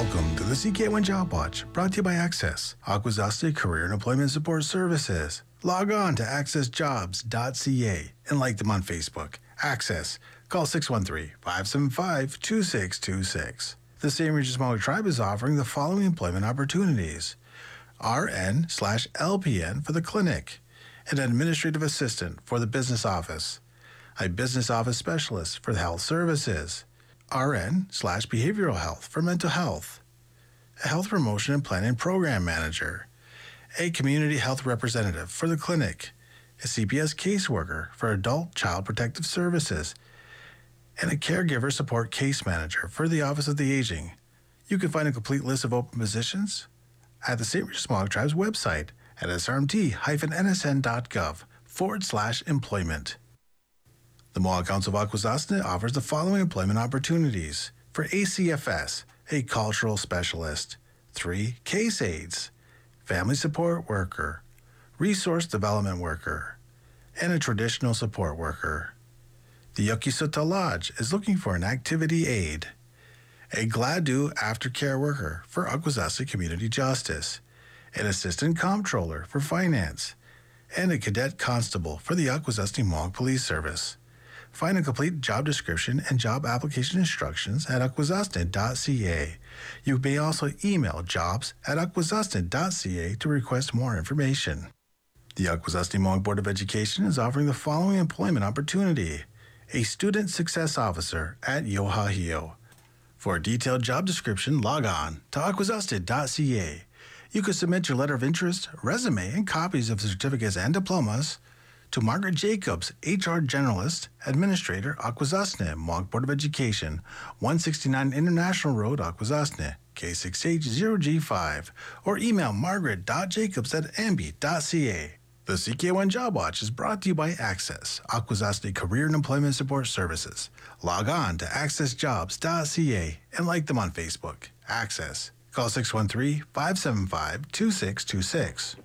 Welcome to the CK1 Job Watch, brought to you by Access, Akwesasne Career and Employment Support Services. Log on to accessjobs.ca and like them on Facebook. Access. Call 613-575-2626. The St. Regis Smaller Tribe is offering the following employment opportunities. RN/LPN for the clinic, an administrative assistant for the business office, a business office specialist for the health services, RN/behavioral health for mental health, a health promotion and planning program manager, a community health representative for the clinic, a CPS caseworker for adult child protective services, and a caregiver support case manager for the Office of the Aging. You can find a complete list of open positions at the St. Regis Smaller Tribe's website at srmt-nsn.gov/employment. The Mohawk Council of Akwesasne offers the following employment opportunities for ACFS, a cultural specialist, 3 case aides, family support worker, resource development worker, and a traditional support worker. The Yukisuta Lodge is looking for an activity aide, a Gladu aftercare worker for Akwesasne Community Justice, an assistant comptroller for finance, and a cadet constable for the Akwesasne Mohawk Police Service. Find a complete job description and job application instructions at akwesasne.ca. You may also email jobs@akwesasne.ca to request more information. The Akwesasne Mohawk Board of Education is offering the following employment opportunity: a student success officer at Yohahio. For a detailed job description, log on to akwesasne.ca. You can submit your letter of interest, resume, and copies of certificates and diplomas to Margaret Jacobs, HR Generalist, Administrator, Akwesasne, Mohawk Board of Education, 169 International Road, Akwesasne, K6H0G5, or email margaret.jacobs@ambi.ca. The CK1 Job Watch is brought to you by Access, Akwesasne Career and Employment Support Services. Log on to accessjobs.ca and like them on Facebook. Access. Call 613-575-2626.